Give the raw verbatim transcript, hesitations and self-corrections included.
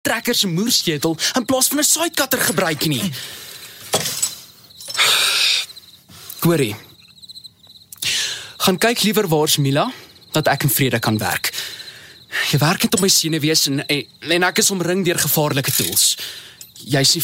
trekker se moersketel in plaas van 'n saadcutter gebruik nie. Corey, gaan kyk liewer waar's Mila, dat ek in vrede kan werk. Jy werk net op my senuwees en, en ek is omring deur gevaarlike tools. Jy is nie